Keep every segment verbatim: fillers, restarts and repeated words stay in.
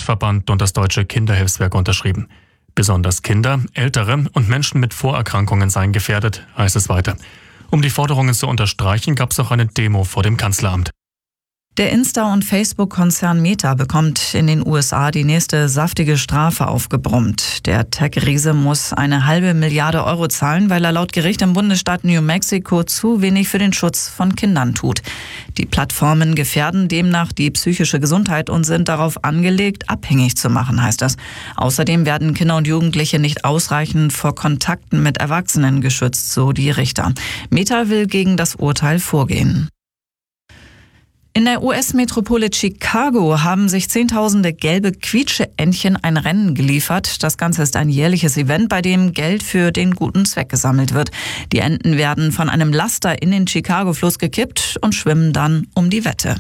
Bundesverband und das Deutsche Kinderhilfswerk unterschrieben. Besonders Kinder, Ältere und Menschen mit Vorerkrankungen seien gefährdet, heißt es weiter. Um die Forderungen zu unterstreichen, gab es auch eine Demo vor dem Kanzleramt. Der Insta- und Facebook-Konzern Meta bekommt in den U S A die nächste saftige Strafe aufgebrummt. Der Tech-Riese muss eine halbe Milliarde Euro zahlen, weil er laut Gericht im Bundesstaat New Mexico zu wenig für den Schutz von Kindern tut. Die Plattformen gefährden demnach die psychische Gesundheit und sind darauf angelegt, abhängig zu machen, heißt das. Außerdem werden Kinder und Jugendliche nicht ausreichend vor Kontakten mit Erwachsenen geschützt, so die Richter. Meta will gegen das Urteil vorgehen. In der U S-Metropole Chicago haben sich Zehntausende gelbe Quietscheentchen ein Rennen geliefert. Das Ganze ist ein jährliches Event, bei dem Geld für den guten Zweck gesammelt wird. Die Enten werden von einem Laster in den Chicago-Fluss gekippt und schwimmen dann um die Wette.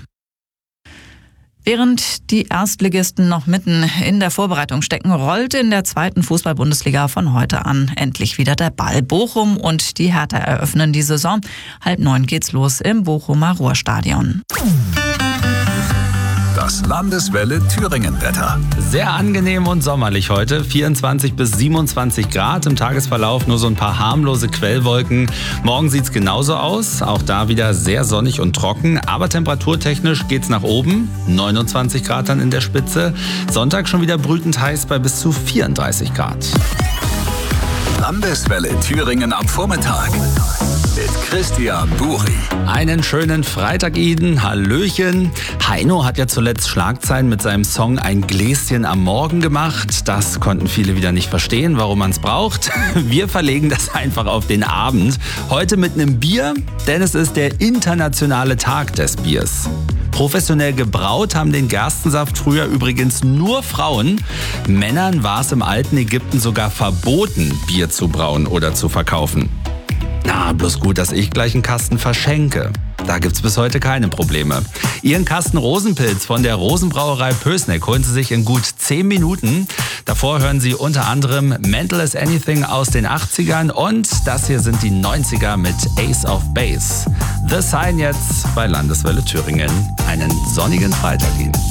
Während die Erstligisten noch mitten in der Vorbereitung stecken, rollt in der zweiten Fußball-Bundesliga von heute an endlich wieder der Ball. Bochum und die Hertha eröffnen die Saison. Halb neun geht's los im Bochumer Ruhrstadion. Das Landeswelle Thüringen-Wetter. Sehr angenehm und sommerlich heute. vierundzwanzig bis siebenundzwanzig Grad. Im Tagesverlauf nur so ein paar harmlose Quellwolken. Morgen sieht's genauso aus. Auch da wieder sehr sonnig und trocken. Aber temperaturtechnisch geht's nach oben. neunundzwanzig Grad dann in der Spitze. Sonntag schon wieder brütend heiß bei bis zu vierunddreißig Grad. Landeswelle Thüringen am Vormittag. Mit Christian Buri. Einen schönen Freitag Ihnen. Hallöchen. Heino hat ja zuletzt Schlagzeilen mit seinem Song Ein Gläschen am Morgen gemacht. Das konnten viele wieder nicht verstehen, warum man es braucht. Wir verlegen das einfach auf den Abend. Heute mit einem Bier, denn es ist der internationale Tag des Biers. Professionell gebraut haben den Gerstensaft früher übrigens nur Frauen. Männern war es im alten Ägypten sogar verboten, Bier zu brauen oder zu verkaufen. Na, bloß gut, dass ich gleich einen Kasten verschenke. Da gibt's bis heute keine Probleme. Ihren Kasten Rosenpilz von der Rosenbrauerei Pößneck holen Sie sich in gut zehn Minuten. Davor hören Sie unter anderem Mental as Anything aus den achtzigern und das hier sind die neunziger mit Ace of Base. The Sign jetzt bei Landeswelle Thüringen. Einen sonnigen Freitag Ihnen.